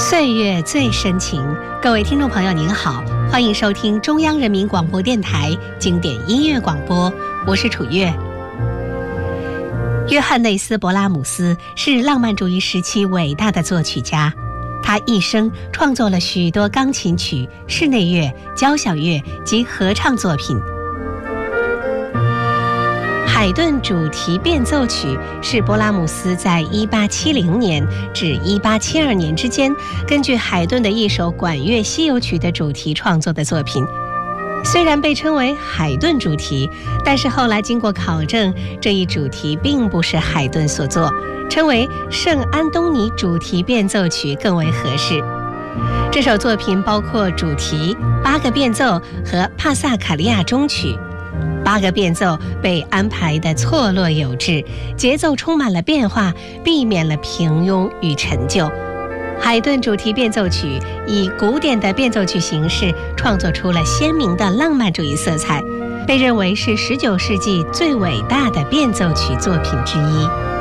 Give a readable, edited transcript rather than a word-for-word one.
岁月最深情，各位听众朋友您好，欢迎收听中央人民广播电台经典音乐广播，我是楚月。约翰内斯·勃拉姆斯是浪漫主义时期伟大的作曲家，他一生创作了许多钢琴曲、室内乐、交响乐及合唱作品。海顿主题变奏曲是勃拉姆斯在1870年至1872年之间，根据海顿的一首管乐西游曲的主题创作的作品。虽然被称为海顿主题，但是后来经过考证，这一主题并不是海顿所作，称为圣安东尼主题变奏曲更为合适。这首作品包括主题、8个变奏和帕萨卡利亚终曲。8个变奏被安排得错落有致，节奏充满了变化，避免了平庸与陈旧。海顿主题变奏曲以古典的变奏曲形式创作出了鲜明的浪漫主义色彩，被认为是19世纪最伟大的变奏曲作品之一。